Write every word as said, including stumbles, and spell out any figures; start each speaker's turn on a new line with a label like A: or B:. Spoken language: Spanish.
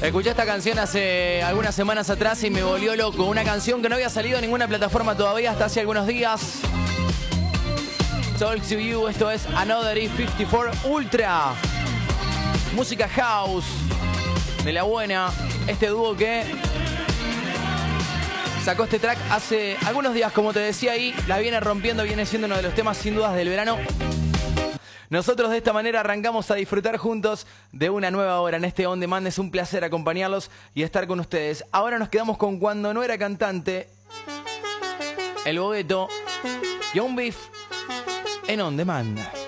A: Escuché esta canción hace algunas semanas atrás y me volvió loco. Una canción que no había salido en ninguna plataforma todavía hasta hace algunos días. Talk to You, esto es Another E cincuenta y cuatro Ultra. Música house de la buena. Este dúo que sacó este track hace algunos días, como te decía ahí. La viene rompiendo, viene siendo uno de los temas sin dudas del verano. Nosotros de esta manera arrancamos a disfrutar juntos de una nueva hora en este On Demand. Es un placer acompañarlos y estar con ustedes. Ahora nos quedamos con Cuando no era cantante, El Bogueto y un beef en On Demand.